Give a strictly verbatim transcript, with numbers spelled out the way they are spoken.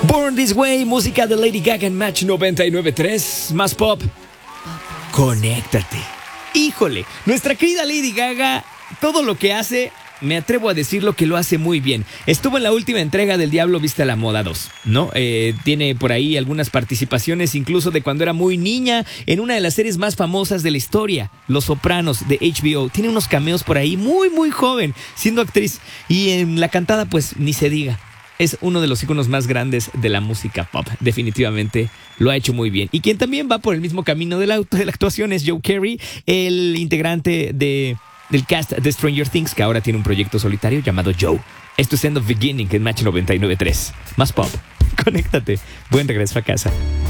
Born This Way, música de Lady Gaga en Match noventa y nueve punto tres. Más pop. Conéctate. Híjole, nuestra querida Lady Gaga, todo lo que hace, me atrevo a decirlo que lo hace muy bien. Estuvo en la última entrega del Diablo Viste a la Moda dos, ¿no? Eh, tiene por ahí algunas participaciones, incluso de cuando era muy niña, en una de las series más famosas de la historia, Los Sopranos, de H B O. Tiene unos cameos por ahí, muy, muy joven, siendo actriz. Y en la cantada, pues, ni se diga. Es uno de los íconos más grandes de la música pop. Definitivamente lo ha hecho muy bien. Y quien también va por el mismo camino de la, de la actuación es Joe Carey, el integrante de, del cast de Stranger Things, que ahora tiene un proyecto solitario llamado Joe. Esto es End of Beginning en Match noventa y nueve punto tres. Más pop. Conéctate. Buen regreso a casa.